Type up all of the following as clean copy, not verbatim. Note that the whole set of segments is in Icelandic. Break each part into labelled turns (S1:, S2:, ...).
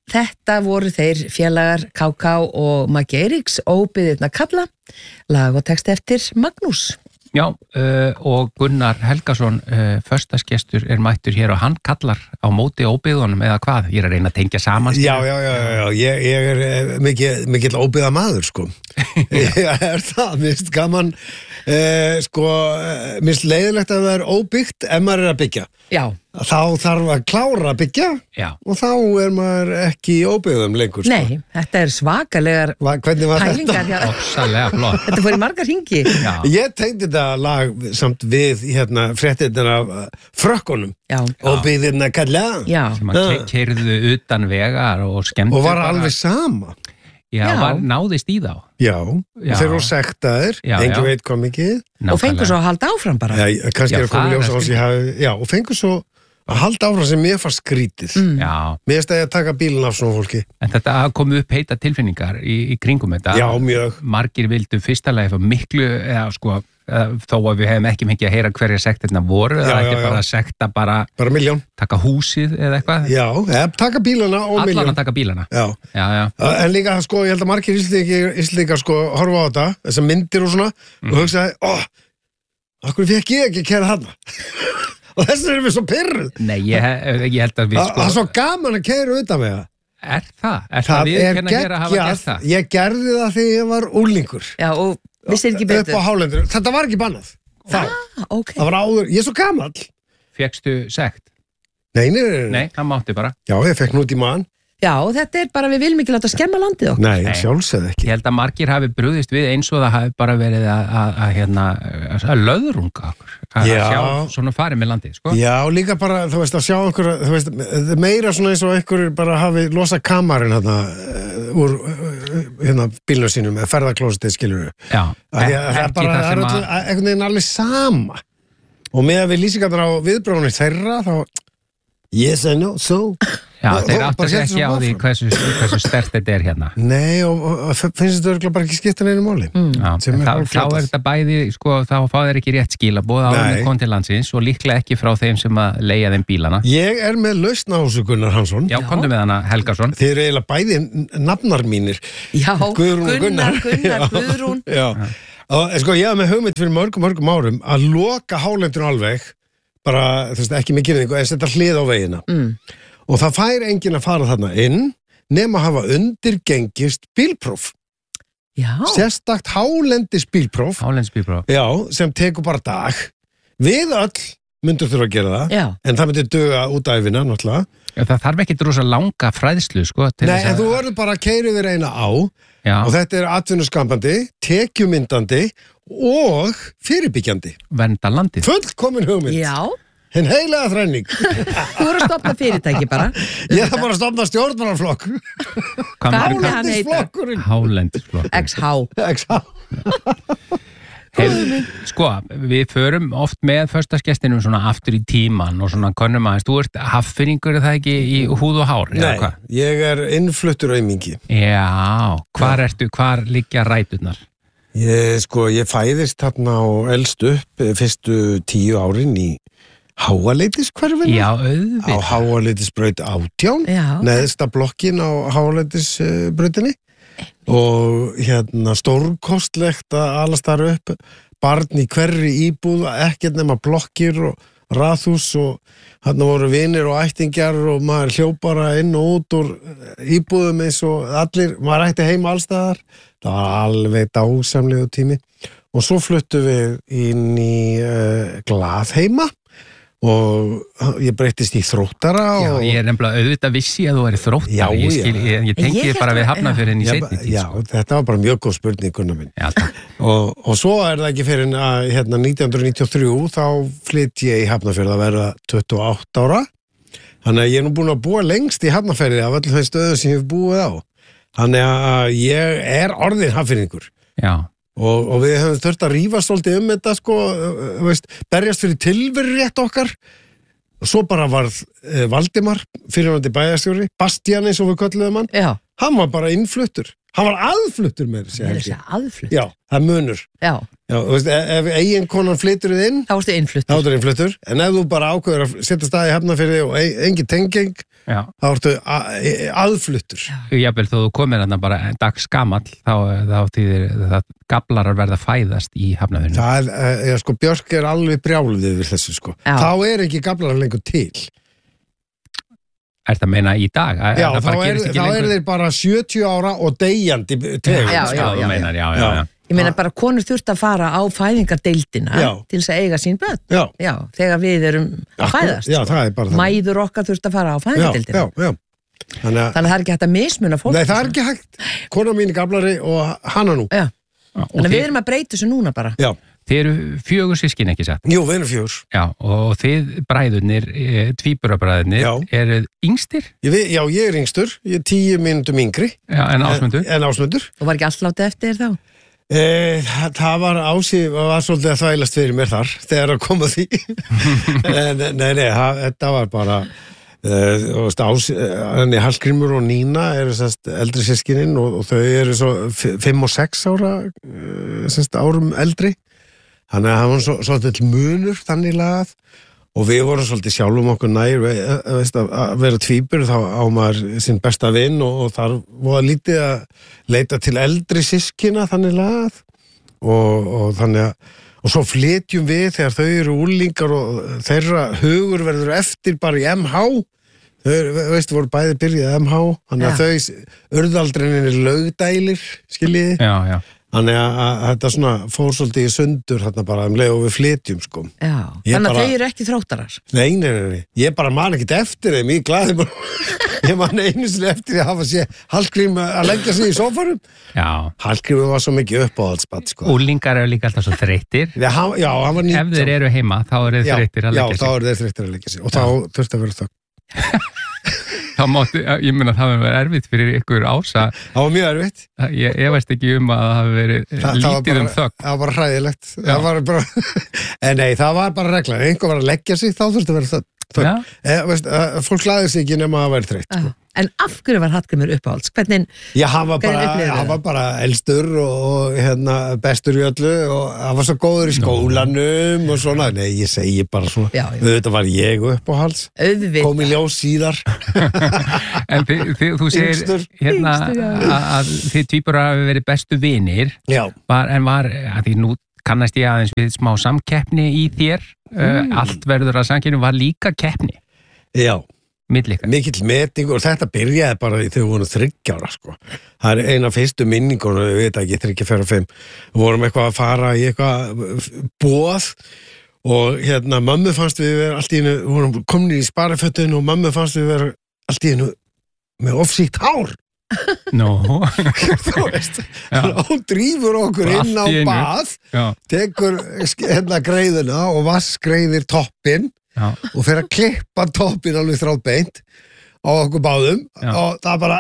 S1: þetta voru þeir félagar KK og Maggi Eiríks óbyðirna kalla, lag og text eftir Magnús.
S2: Já, og Gunnar Helgason, föstagestur mættur hér og hann kallar á móti óbyggðunum eða hvað? Ég að reyna að tengja saman.
S3: Já, ég mikill óbyggða maður, sko. Ég það, mér finnst gaman, mér finnst leiðilegt að það óbyggt ef maður að byggja.
S1: Já.
S3: Þá þarf að klára að byggja og þá maður ekki í óbyggðum lengur, sko.
S1: Nei, þetta svakalegar
S3: hvernig var
S1: pælingar.
S3: Þetta?
S2: Ofsalega flott.
S1: Þetta fór í marga hringi.
S3: Ég tengdi þetta lag samt við fréttirnar af frökkunum og byggðirna kalla.
S2: Sem að keyrðu utan vegar og skemmtu.
S3: Og var alveg sama.
S2: Náðist í þá.
S3: Já. Þeir voru sektaðir, engin veit hvað mikið.
S1: Og fengur svo að halda áfram bara.
S3: Kannski að koma ljós á hans og fengur svo að halda áfram sem mér fannst skrítið. Mér finnst að taka bílinn af svona fólki.
S2: En þetta kom upp heita tilfinningar í kringum þetta.
S3: Já, mjög.
S2: Margir vildu fyrsta lagi miklu, þó að við hefum ekki fengið að heyra hverja sektirna voru, eða ekki bara sekta bara
S3: milljón.
S2: Taka húsið eða eitthvað.
S3: Já, taka bílana og milljón.
S2: Allan að taka bílana.
S3: Já. En líka, ég held að margir Íslendingar horfa á þetta, þessar myndir og svona, og hugsaði, akkur fekk ég ekki að kæra hana? Og þess vegna erum við svo pyrruð.
S2: Nei, ég held að við
S3: Það svo gaman að kæra utan með það.
S2: Er það? Það er
S3: geggjað. Ég gerði það þegar ég var úrlingur.
S1: Já, og vissir ekki betur.
S3: Upp á Hálendur. Þetta var ekki bannað.
S1: Okay.
S3: Það var áður. Ég er svo gamall.
S2: Fékkstu sekt?
S3: Nei.
S2: Nei, það mátti bara.
S3: Já, ég fekk nút í maðan.
S1: Já, þetta bara, við viljum ekki láta skemma landið okkur.
S3: Nei, sjálfsögð ekki.
S2: Ég held að margir hafi brugðist við eins og það hafi bara verið að löðrunga okkur. Að sjá svona farið með landið, sko. Já,
S3: líka bara, þú veist, að sjá okkur, þú veist, meira svona eins og einhver bara hafi losað kamarinn úr bílnum sínum, eða ferðarklósitið, skilur við.
S2: Já,
S3: það er bara, það er einhvern veginn alveg sama. Og með að við lýsingarnar á viðbröðunni þeirra, þá yes, I know, so.
S2: Já, þeir áttu sér ekki á því hversu sterkt þetta hérna.
S3: Nei, og finnst þetta örgulega bara ekki skipta neinu máli.
S2: Þá er þetta bæði, sko, þá fá þeir ekki rétt skilaboð áður með kom til landsins og líklega ekki frá þeim sem að leigja þeim bílana.
S3: Ég er með lausn á þessu, Gunnar Hansson.
S2: Já, komdu með hana, Helgason.
S3: Þeir eru eiginlega bæði nafnar mínir.
S1: Já,
S3: Gunnar,
S1: Guðrún.
S3: Já, og sko, ég hef með hugmynd fyrir mörgum árum að loka Hálendinu alveg, bara, þú veist, ekki með girðingu, en setja hlið á vegina. Og það fær enginn að fara þarna inn nema að hafa undirgengist bílpróf.
S1: Já.
S3: Sérstakt hálendisbílpróf.
S2: Hálendisbílpróf.
S3: Já, sem tekur bara dag. Við öll myndur þurfa að gera það.
S1: Já.
S3: En það myndir duga út æfina, náttúrulega.
S2: Já, það þarf ekki rosa langa fræðslu, sko.
S3: Nei, en þú verður bara að keyra þér eina á. Já. Og þetta er atvinnuskapandi, tekjumyndandi og fyrirbyggjandi.
S2: Vernda landið.
S3: Fullkomin hugmynd.
S1: Já.
S3: En heilaga þrenning.
S1: Þú voru að stopna fyrirtæki bara.
S3: Ég það bara að stopna stjórnarflokk.
S1: Hvað áli hann heita?
S2: Hálendisflokkur.
S1: XH.
S2: Sko, við förum oft með föstagestinum svona aftur í tíman og svona könnum aðeins. Þú ert haffinningur, er það ekki í húð og hár?
S3: Nei, ég er innfluttur aumingi.
S2: Já, hvar liggja ræturnar?
S3: Ég fæðist þarna og elst upp fyrstu 10 árin í Háaleitis-hverfinu.
S2: Já, auðvitað.
S3: Á Háaleitisbraut 18, neðsta blokkin á Háaleitisbrautinni og stórkostlegt að alast þar upp, barn í hverri íbúð, ekkert nema blokkir og raðhús og þarna voru vinir og ættingjar og maður hljópara inn og út úr íbúðum eins og allir, maður ætti heima allstaðar. Það var alveg dásamlegu tími og svo fluttum við inn í Glaðheima og ég breyttist í Þróttara og...
S2: Já, ég er nefnilega auðvitað vissi að þú væri Þróttara. Ég tengi bara við Hafnarfjörðinn í seinni tíð.
S3: Já, þetta var bara mjög góð spurning, Gunnar minn. Og svo er það ekki fyrir 1993, þá flytt ég í Hafnarfjörð að vera 28 ára. Þannig að ég er nú búin að búa lengst í Hafnarfjörði af öllum þeim stöðum sem ég hef búið á. Þannig að ég er orðinn hafnfirðingur.
S2: Já.
S3: Og við höfum þurft að rífast svolítið þetta, sko, berjast fyrir tilveru rétt okkar. Og svo bara varð Valdimar, fyrirvændi bæjarstjóri, Bastian eins og við kölluðum hann.
S1: Já.
S3: Hann var bara innfluttur. Hann var aðfluttur með þessi.
S1: Aðflutt?
S3: Já, það munur.
S1: Já.
S3: Já, þú veist, ef eiginkonan flyttur þið inn,
S1: þá ertu innfluttur.
S3: Þá ertu innfluttur, en ef þú bara ákveður að setja staði Hafnarfirði og engin tenging, þá ertu aðfluttur.
S2: Jafnvel þó þú komir þarna bara dagsgamall, þá þýðir það gaflarar verða að fæðast í Hafnarfirði.
S3: Það er, sko, Björk er alveg brjáluð yfir þessu, sko.
S1: Já.
S3: Þá er ekki gaflarar lengur til.
S2: Er það að meina í dag?
S3: Já, þá er þeir bara 70 ára og deyjandi tegund.
S1: Já. Ég meina bara konur þurft að fara á fæðingardeildina til þess að eiga sín börn. Já, þegar við erum að fæðast.
S3: Já, það er bara það.
S1: Mæður okkar þurft að fara á fæðingardeildina.
S3: Já. Þannig að
S1: það er ekki hægt að mismuna fólk.
S3: Nei, það er ekki hægt. Kona mín er gaflari og hana nú.
S1: Já. Þannig að við erum að breyta þessu núna bara.
S3: Já.
S2: Þið eru 4 systkin, ekki satt?
S3: Jú, við erum 4.
S2: Já, og þið bræðurnir, tvíburabræðurnir, eru yngstir?
S3: Já, ég er yngstur. Ég er 10 mínútum yngri.
S2: Já, en
S3: Ásmundur.
S1: Og var ekki allt látið eftir þér þá?
S3: Það var svolítið að þvælast fyrir mér þar, þegar að koma því. Nei, þetta var bara... Hallgrímur og Nína eru eldri systkinin og þau eru svo 5 og 6 árum eldri, þannig að það var svolítið munur þannig lagað og við vorum svolítið sjálfum okkur nær að vera tvíbur, þá á maður sinn besta vinn og þar var lítið að leita til eldri systkina þannig lagað og þannig að og svo flytjum við þegar þau eru úlingar og þeirra hugur verður eftir bara í MH. Þau, voru bæði byrjað MH, þannig að þau urðaldrinnin er Laugdælir, skiljiði.
S2: Já.
S3: Þannig að þetta svona fór svolítið í sundur hérna bara leið og við flytjum, sko.
S1: Já, þannig að þau eru ekki þróttarar.
S3: Nei. Ég bara man ekkert eftir þeim, ég glaði bara. Ég man einu sinni eftir að hafa séð Hallgrím að leggja sig í sófanum.
S2: Já.
S3: Hallgrím var svo mikið uppáhaldsbarn, sko.
S2: Úlingar eru líka alltaf svo þreyttir.
S3: Já, hann var 19.
S2: Ef þeir eru heima, þá eru þeir þreyttir að leggja sig.
S3: Já, þá eru þeir þreyttir að leggja sig. Og þá þurfti að vera þögn.
S2: Þá mátti, ég meina það var erfitt fyrir ykkur Ása.
S3: Það var mjög erfitt.
S2: Ég veist ekki að það hafi verið lítið um þögn. Það
S3: var bara hræðilegt. Það var bara, nei, það var bara regla. Ef einhver var að leggja sig, þá þurfti að vera þögn. Fólk laði sig ekki nema að vera þreytt, sko.
S1: En af hverju var Hallgrímur uppáhalds? Hvernig?
S3: Já, hann var bara elstur og bestur í öllu og hann var svo góður í skólanum og svona. Nei, ég segi bara svona. Þetta var ég uppáhalds. Kom í ljós síðar.
S2: En þú segir að þið tvíburar hafi verið bestu vinir.
S3: Já.
S2: En var, að því nú kannast ég aðeins við smá samkeppni í þér. Allt verður að samkeppni var líka keppni.
S3: Já.
S2: Mikill
S3: meting og þetta byrjaði bara þegar við vorum 3 ára, sko. Það er eina fyrstu minningur, við veit ekki, 3, 4, 5. Við vorum eitthvað að fara í eitthvað boð og mömmu fannst við vera allt í einu, við vorum komin í sparifötun og mömmu fannst við vera allt í einu með ofsíkt hár. Þú veist, hún drífur okkur inn á bað, tekur greiðuna og vaskreiðir toppinn og fer að klippa toppinn alveg þráðbeint á okkur báðum og það bara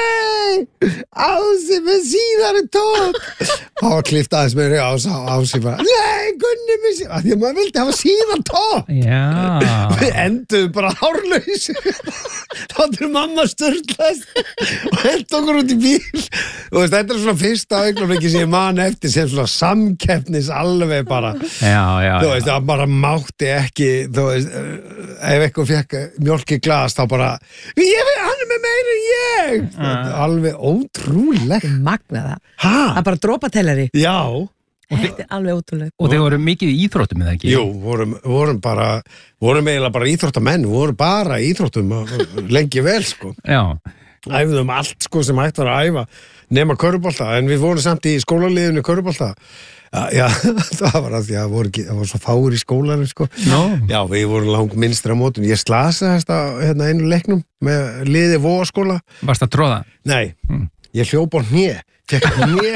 S3: Ási með síðari topp þá var klippt aðeins með Ási bara Gunni með síðan því að maður vildi hafa síðan topp við enduðum bara hárlaus þá er mamma störtlast og held okkur út í bíl og þetta er svona fyrsta augnablikki sem ég man eftir sem svona samkeppnis alveg bara þú veist það bara mátti ekki þú veist ef eitthvað fekk mjólk í glas þá bara hann er með meira en ég alveg ótrúlegt
S1: magnaða það er bara drópatellari þetta er alveg ótrúlegt
S2: og þeir voru mikið í íþróttum eða ekki?
S3: Jú, vorum eiginlega bara íþróttamenn vorum bara í íþróttum lengi vel sko æfðum allt sko sem hægt var að æfa nema körfubolta en við vorum samt í skólaliðinu körfubolta Já, það var að því að það var svo fáir í skólanum sko. Já, við vorum langt minnstra mótum. Ég slasaðist á einu leiknum með liði Vogaskóla.
S2: Varst að tróða?
S3: Nei, ég hljóp á hné. Fekk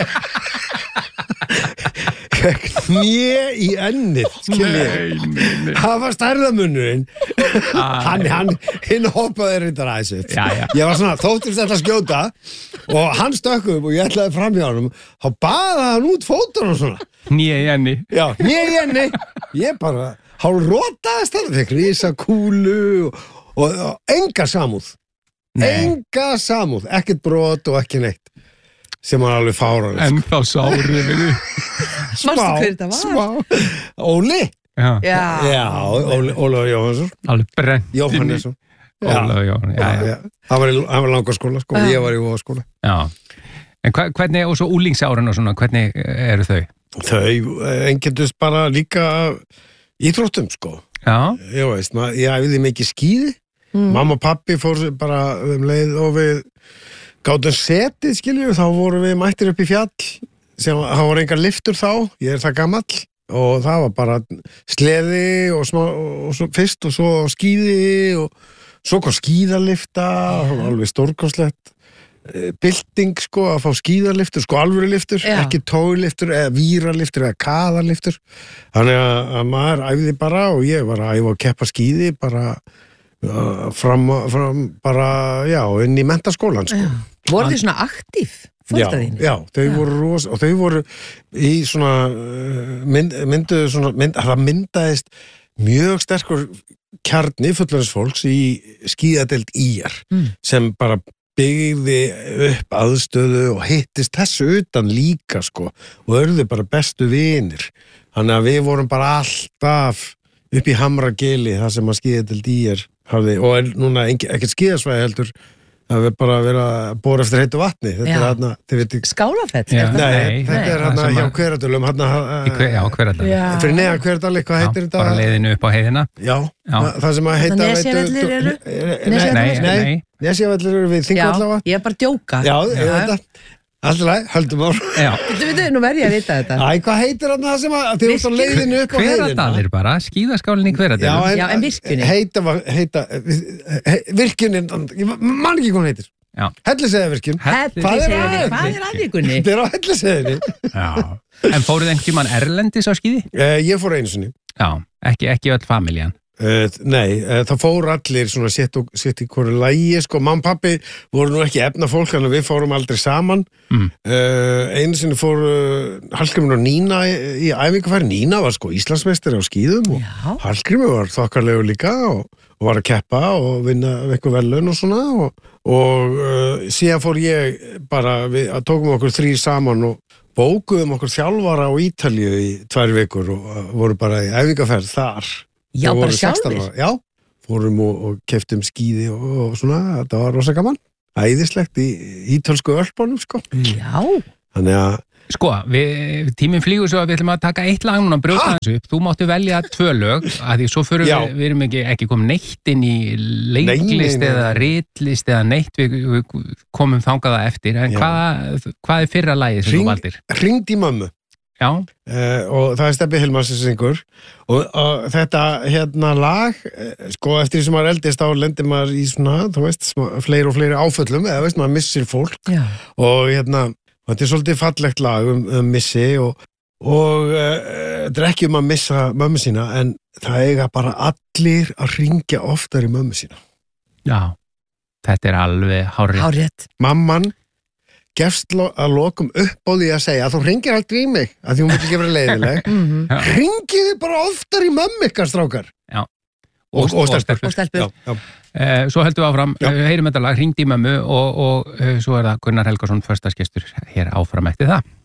S3: hné í ennið, skiljið. Það var stærðamunurinn. Hinn hoppaði reyndar aðeins upp. Ég var svona, þóttist þetta að skjóta og hann stökk upp og ég ætlaði fram hjá honum. Þá baðaði hann út fótur og svona.
S2: Hné í enni.
S3: Já, hné í enni. Ég bara, hálfrótaðist hann. Fekk risa kúlu og enga samúð. enga samúð, ekkert brot og ekki neitt sem var alveg fáránlegt
S2: En þá sári við
S1: Varstu hver þetta var?
S3: Óli
S1: Já,
S3: Óli Jóhannsson
S2: Alveg brent
S3: Jóhannesson
S2: Óla Jóhann
S3: Hann var langarskóla sko, ég var í vogaskóla
S2: Já, en hvernig, og svo úlingsárin og svona, hvernig eru þau?
S3: Þau engendust bara líka íþróttum sko
S2: Já,
S3: Ég veist, ég æfði mikið skíði Mamma og pappi fór bara leið og við gátum setið, skiljum, þá vorum við mættir upp í fjall sem það voru engar lyftur þá, ég það gamall og það var bara sleði og svo fyrst og svo skíði og svo kom skíðalifta og alveg stórkostlegt bylting sko að fá skíðaliftur sko alvöru liftur, ekki tóiliftur eða víraliftur eða kaðaliftur þannig að maður æfði bara og ég var að æfa að keppa skíði bara fram bara, inn í menntaskólan sko.
S1: Voru þið svona aktív?
S3: Já, þau voru og þau voru í svona það myndaðist mjög sterkur kjarni fullorðins fólks í skíðadeild IR sem bara byggði upp aðstöðu og hittist þessu utan líka sko og urðu bara bestu vinir þannig að við vorum bara alltaf upp í Hamragili það sem að skíðadeild IR hafði og núna ekkert skíðasvæði heldur það er bara að vera að bóra eftir heitu vatni þetta er hérna, þið veit ekki
S1: Skálafell?
S3: Nei, þetta er hérna hjá Hveradölum
S2: Já, Hveradal
S3: fyrir neðan Hveradal, hvað heitir þetta?
S2: Bara leiðinu upp á heiðina
S3: Já, það sem að heita
S1: Nesjavellir eru?
S2: Nei
S3: Nesjavellir eru við Þingvallavatn
S1: Já, ég er bara að djóka
S3: Já, ég veit það Alltaf leið, höldum ár
S1: Nú verð ég að vita þetta
S3: Hvað heitir þarna það sem að þið út á leiðinu upp á heiðina?
S2: Hveradalir bara, skíðaskálinn í Hveradalir
S1: Já, en
S3: Virkjunin Ég man ekki hvað hún heitir Helliseiðarvirkjun
S1: Hvað er að vikunni?
S3: Þetta er á Helliseiðinni
S2: Já, en fóruð einhvern tímann erlendis á skíði?
S3: Ég fór einu sinni
S2: Já, ekki öll familjan
S3: Nei, það fóru allir svona sitt í hverju lagi sko, mamma og pappi voru nú ekki efna fólk þannig að við fórum aldrei saman einu sinni fóru Hallgrímur og Nína í æfingafæri Nína var sko Íslandsmeistari á skíðum og Hallgrímur var þokkarlegur líka og var að keppa og vinna eitthvað velun og svona og síðan fór ég bara við tókum okkur 3 saman og bókuðum okkur þjálfara á Ítalíu í 2 vikur og voru bara í æfingaferð þar
S1: Já, bara sjálfur?
S3: Já, fórum og keftum skíði og svona, þetta var rosa gaman æðislegt í ítölsku Ölpunum sko.
S1: Já
S3: Þannig að
S2: Sko, tíminn flýgur svo að við ætlum að taka 1 lag núna og brjóta þessu upp, þú máttu velja 2 lög að því svo fyrir við erum ekki komið neitt inn í leiklist eða ritlist eða neitt við komum þangað eftir en hvað er fyrra lagið sem þú valdir?
S3: Hringd í mömmu
S2: Já.
S3: Og það er Stebbi Hilmars sem syngur og þetta hérna lag sko eftir því sem maður eldist þá lendir maður í svona, þú veist, fleiri og fleiri áföllum eða veist, maður missir fólk og hérna, þetta er svolítið fallegt lag missi og þetta er ekki að missa mömmu sína en það eiga bara allir að hringja oftar í mömmu sína
S2: Já, þetta er alveg hárrétt
S3: Mamman gefst að lokum upp á því að segja að þú hringir aldrei í mig að því hún vil ekki vera leiðileg hringiði bara oftar í mömmu ykkar strákar
S2: Já.
S3: og stelpur
S2: Svo höldum við áfram, heyrum þetta lag Hringd í mömmu og svo er það Gunnar Helgason föstagestur hér áfram eftir það